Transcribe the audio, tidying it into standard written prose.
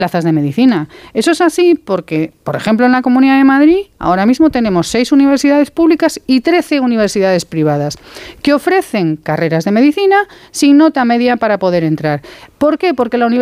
plazas de medicina. Eso es así porque, por ejemplo, en la Comunidad de Madrid ahora mismo tenemos 6 universidades públicas y 13 universidades privadas que ofrecen carreras de medicina sin nota media para poder entrar. ¿Por qué? Porque la universidad